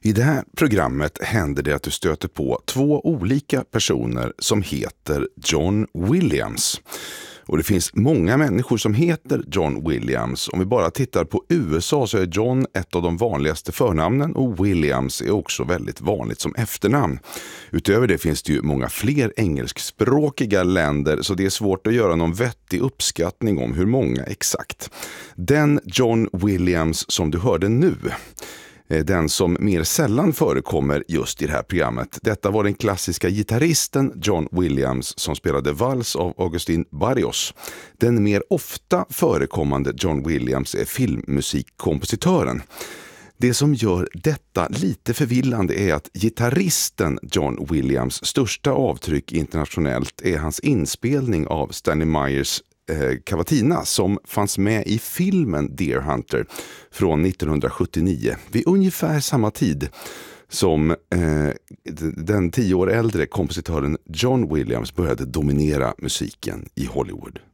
I det här programmet händer det att du stöter på två olika personer som heter John Williams. Och det finns många människor som heter John Williams. Om vi bara tittar på USA så är John ett av de vanligaste förnamnen och Williams är också väldigt vanligt som efternamn. Utöver det finns det ju många fler engelskspråkiga länder så det är svårt att göra någon vettig uppskattning om hur många exakt. Den John Williams som du hörde nu, den som mer sällan förekommer just i det här programmet. Detta var den klassiska gitarristen John Williams som spelade vals av Agustín Barrios. Den mer ofta förekommande John Williams är filmmusikkompositören. Det som gör detta lite förvillande är att gitarristen John Williams största avtryck internationellt är hans inspelning av Stanley Myers Cavatina som fanns med i filmen Deer Hunter från 1979 vid ungefär samma tid som den 10 år äldre kompositören John Williams började dominera musiken i Hollywood.